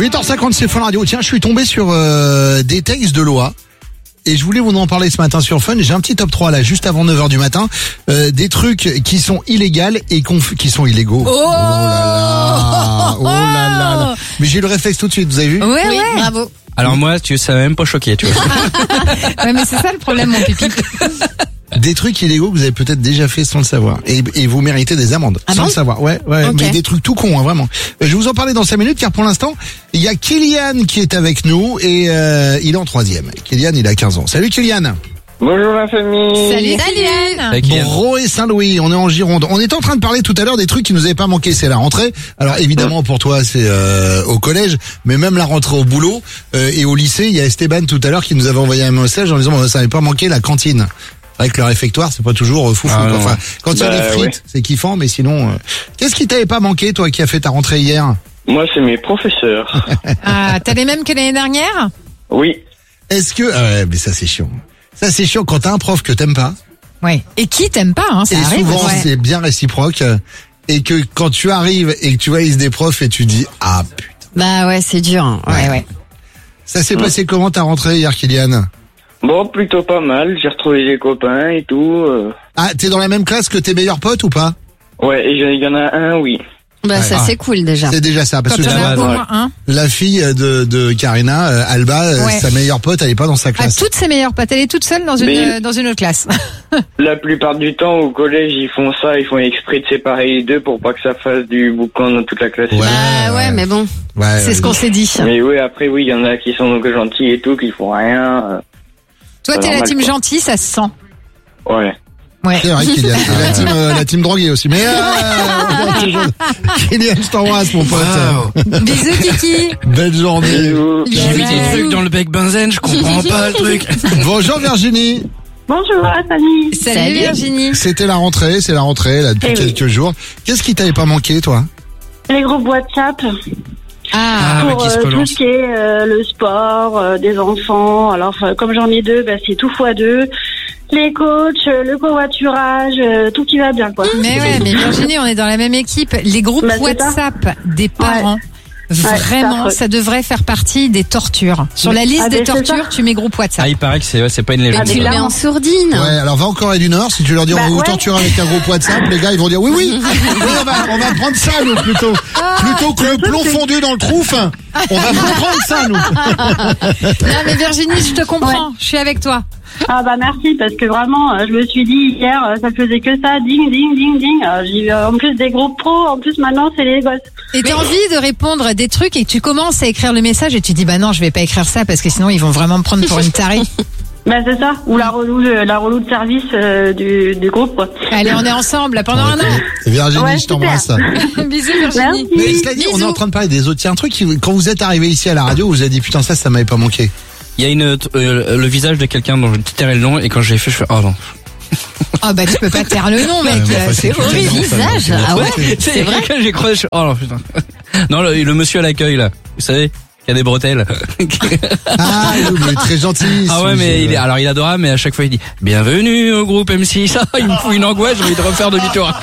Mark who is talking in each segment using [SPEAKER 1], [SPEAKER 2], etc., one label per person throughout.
[SPEAKER 1] 8h50, c'est Fun Radio. Tiens, je suis tombé sur des textes de loi. Et je voulais vous en parler ce matin sur Fun. J'ai un petit top 3 là, juste avant 9h du matin. Des trucs qui sont illégaux et qui sont illégaux.
[SPEAKER 2] Oh
[SPEAKER 1] là là. Oh là là. Mais j'ai eu le réflexe tout de suite, vous avez vu?
[SPEAKER 2] Ouais, bravo.
[SPEAKER 3] Alors moi, ça m'a même pas choqué, tu vois.
[SPEAKER 2] Ouais, mais c'est ça le problème, mon pipi.
[SPEAKER 1] Des trucs illégaux que vous avez peut-être déjà fait sans le savoir. Et vous méritez des amendes sans le savoir. Ouais.
[SPEAKER 2] Okay.
[SPEAKER 1] Mais des trucs tout cons, hein, vraiment. Je vais vous en parler dans 5 minutes car pour l'instant, il y a Kylian qui est avec nous et il est en 3e. Kylian, il a 15 ans. Salut Kylian.
[SPEAKER 4] Bonjour la famille.
[SPEAKER 2] Salut Kylian.
[SPEAKER 1] Bro et Saint-Louis, on est en Gironde. On était en train de parler tout à l'heure des trucs qui nous avaient pas manqué, c'est la rentrée. Alors évidemment pour toi c'est au collège, mais même la rentrée au boulot et au lycée, il y a Esteban tout à l'heure qui nous avait envoyé un message en disant ça n'avait pas manqué la cantine. C'est vrai que le réfectoire c'est pas toujours foufou. Enfin, quand il y a des frites, c'est kiffant, mais sinon qu'est-ce qui t'avait pas manqué toi qui a fait ta rentrée hier?
[SPEAKER 4] Moi c'est mes professeurs.
[SPEAKER 2] Ah, t'as les mêmes que l'année dernière?
[SPEAKER 4] Oui.
[SPEAKER 1] Est-ce que ouais, mais ça c'est chiant. Ça c'est chiant quand t'as un prof que t'aimes pas.
[SPEAKER 2] Ouais. Et qui t'aime pas, hein, ça
[SPEAKER 1] et
[SPEAKER 2] arrive.
[SPEAKER 1] Souvent
[SPEAKER 2] ouais.
[SPEAKER 1] c'est bien réciproque et que quand tu arrives et que tu vois des profs et tu dis ah putain.
[SPEAKER 5] Bah ouais, c'est dur. Hein.
[SPEAKER 2] Ouais.
[SPEAKER 1] Ça s'est passé comment ta rentrée hier, Kylian?
[SPEAKER 4] Bon, plutôt pas mal. J'ai retrouvé des copains et tout.
[SPEAKER 1] Ah, t'es dans la même classe que tes meilleurs potes ou pas?
[SPEAKER 4] Ouais, et il y en a un, oui.
[SPEAKER 5] Bah
[SPEAKER 1] Ouais.
[SPEAKER 5] ça c'est cool déjà.
[SPEAKER 1] C'est déjà ça parce
[SPEAKER 2] Quand
[SPEAKER 1] que
[SPEAKER 2] on a
[SPEAKER 3] base,
[SPEAKER 2] au
[SPEAKER 3] ouais.
[SPEAKER 2] moins un.
[SPEAKER 1] la fille de Karina, Alba,
[SPEAKER 2] Ouais.
[SPEAKER 1] sa meilleure pote, elle est pas dans sa
[SPEAKER 2] Ah,
[SPEAKER 1] classe.
[SPEAKER 2] toutes ses meilleures potes. Elle est toute seule dans une autre classe.
[SPEAKER 4] La plupart du temps au collège ils font ça, ils font exprès de séparer les deux pour pas que ça fasse du boucan dans toute la classe.
[SPEAKER 1] Ouais.
[SPEAKER 5] Bah ouais, mais bon.
[SPEAKER 1] Ouais,
[SPEAKER 2] C'est ce qu'on s'est dit.
[SPEAKER 4] Mais oui, après oui, il y en a qui sont donc gentils et tout, qui font rien.
[SPEAKER 2] Toi, t'es la
[SPEAKER 4] normal,
[SPEAKER 2] team
[SPEAKER 4] quoi.
[SPEAKER 2] gentille, ça se sent.
[SPEAKER 4] Ouais.
[SPEAKER 2] Ouais.
[SPEAKER 1] C'est vrai Kylian. la team droguée aussi. Mais Kylian, je t'embrasse mon pote.
[SPEAKER 2] Bisous, Kiki.
[SPEAKER 1] Belle journée.
[SPEAKER 4] Bisous.
[SPEAKER 3] J'ai vu des trucs dans le bec benzène, je comprends pas le truc.
[SPEAKER 1] Bonjour Virginie.
[SPEAKER 6] Bonjour la famille.
[SPEAKER 2] Salut Virginie.
[SPEAKER 1] C'était la rentrée, c'est la rentrée là depuis
[SPEAKER 6] Eh oui.
[SPEAKER 1] quelques jours. Qu'est-ce qui t'avait pas manqué toi?
[SPEAKER 6] Les groupes WhatsApp
[SPEAKER 2] Ah,
[SPEAKER 3] bah,
[SPEAKER 6] pour
[SPEAKER 3] qui se
[SPEAKER 6] tout
[SPEAKER 3] relance.
[SPEAKER 6] ce qui est le sport des enfants. Alors comme j'en ai 2, bah, c'est tout x2. Les coachs, le covoiturage, tout qui va bien quoi.
[SPEAKER 2] mais Virginie, on est dans la même équipe. Les groupes
[SPEAKER 6] Bah, c'est ça.
[SPEAKER 2] WhatsApp des parents,
[SPEAKER 6] c'est
[SPEAKER 2] vraiment,
[SPEAKER 6] affreux.
[SPEAKER 2] ça devrait faire partie des tortures. Sur la liste
[SPEAKER 6] Ah,
[SPEAKER 2] des
[SPEAKER 6] ben, c'est
[SPEAKER 2] tortures,
[SPEAKER 6] ça.
[SPEAKER 2] tu mets groupe WhatsApp.
[SPEAKER 3] Ah, il paraît que c'est pas une
[SPEAKER 5] Et
[SPEAKER 3] légende.
[SPEAKER 5] tu le mets en sourdine.
[SPEAKER 1] Ouais, alors va en Corée du Nord, si tu leur dis
[SPEAKER 6] Bah,
[SPEAKER 1] on va vous
[SPEAKER 6] ouais.
[SPEAKER 1] torturer avec un groupe WhatsApp, les gars ils vont dire oui, oui, on va prendre ça nous plutôt que le plomb fondu dans le trouf, on va prendre ça nous.
[SPEAKER 2] Non, mais Virginie, je te comprends. Je suis avec toi.
[SPEAKER 6] Ah bah merci parce que vraiment je me suis dit hier ça faisait que ça ding ding ding ding. J'ai en plus des groupes pros, en plus maintenant c'est les gosses.
[SPEAKER 2] Et t'as envie de répondre des trucs et que tu commences à écrire le message et tu dis bah non, je vais pas écrire ça parce que sinon ils vont vraiment me prendre pour une tarée.
[SPEAKER 6] Bah c'est ça, ou la relou de service du groupe quoi.
[SPEAKER 2] Allez, on est ensemble là, pendant un an.
[SPEAKER 1] Virginie,
[SPEAKER 6] Ouais,
[SPEAKER 1] je t'embrasse.
[SPEAKER 2] Bisous Virginie.
[SPEAKER 6] Merci.
[SPEAKER 1] Mais cela dit, on est en train de parler des autres. Il y a un truc quand vous êtes arrivé ici à la radio, vous vous avez dit putain ça m'avait pas manqué.
[SPEAKER 3] Il y a le visage de quelqu'un dont je tairai le nom et quand j'ai fait, je fais oh non.
[SPEAKER 2] Ah bah tu peux pas taire le nom mec, c'est horrible.
[SPEAKER 5] Visage. Ah ouais.
[SPEAKER 3] C'est vrai que j'ai croisé. Oh non putain. Non le monsieur à l'accueil là, vous savez, qui a des bretelles.
[SPEAKER 1] Ah, oui, mais très gentil.
[SPEAKER 3] Ah ouais mais il est adorable, mais à chaque fois il dit bienvenue au groupe M6. Il me fout une angoisse, j'ai envie de refaire demi-tour.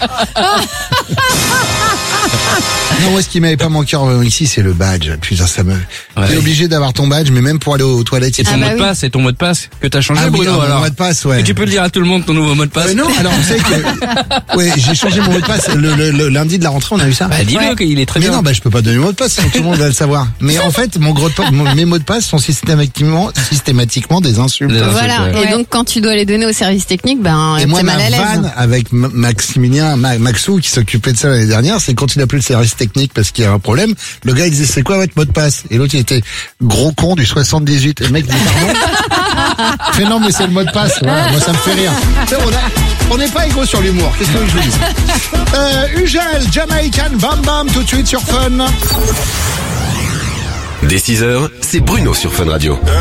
[SPEAKER 1] Non, moi, ce qui m'avait pas manqué ici, c'est le badge. Putain, ça me. T'es obligé d'avoir ton badge, mais même pour aller aux toilettes.
[SPEAKER 3] Et ton
[SPEAKER 5] Ah,
[SPEAKER 3] mot
[SPEAKER 5] bah
[SPEAKER 3] de
[SPEAKER 5] oui.
[SPEAKER 3] passe, c'est ton mot de passe que t'as changé,
[SPEAKER 1] Ah oui,
[SPEAKER 3] Bruno,
[SPEAKER 1] mon
[SPEAKER 3] alors.
[SPEAKER 1] mot de passe, ouais.
[SPEAKER 3] Et tu peux le dire à tout le monde ton nouveau mot de passe.
[SPEAKER 1] Non, alors vous savez que ouais, j'ai changé mon mot de passe le lundi de la rentrée, on a eu ça.
[SPEAKER 3] Bah dis-le qu'il est très
[SPEAKER 1] Mais
[SPEAKER 3] bien.
[SPEAKER 1] non, bah je peux pas donner mon mot de passe, sinon tout le monde va le savoir. Mais en fait, mes mots de passe sont systématiquement des insultes.
[SPEAKER 3] Des insultes.
[SPEAKER 5] Voilà.
[SPEAKER 3] Ouais.
[SPEAKER 5] Et donc quand tu dois les donner au service technique, ben
[SPEAKER 1] Et moi,
[SPEAKER 5] t'es
[SPEAKER 1] ma
[SPEAKER 5] mal à l'aise.
[SPEAKER 1] vanne avec Maximilien, Maxou, qui s'occupait de ça l'année dernière, c'est quand il appelait le service technique parce qu'il y a un problème, le gars il disait c'est quoi votre mot de passe? Et l'autre il était gros con du 78. Et le mec dit pardon. Fait non mais c'est le mot de passe. Voilà, moi ça me fait rire. Tu sais, on n'est pas égaux sur l'humour. Qu'est-ce que je vous dis? Ugel, Jamaican, Bam Bam, tout de suite sur Fun.
[SPEAKER 7] Dès 6h, c'est Bruno sur Fun Radio.